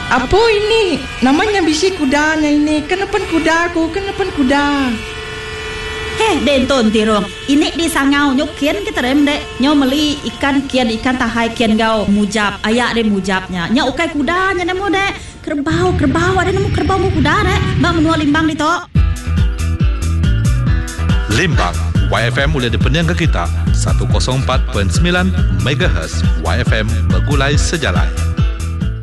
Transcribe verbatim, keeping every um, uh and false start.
Apa ini? Namanya bisi kudanya ini. Kenapa kuda aku? Kenapa kuda? Heh, denton tirong. Ini di sangau nyok kian kita rem dek. Nyo meli ikan kian ikan tahai kian gau mujab. Ayak de mujabnya. Nya ukai kudanya nemu dek. Kerbau, kerbau ada nemu kerbau mu kuda dek. Mbak menua limbang di tok. Limbang Y F M mulai dipenyang ke kita seratus empat perpuluhan sembilan megahertz. Y F M bergulai sejalan.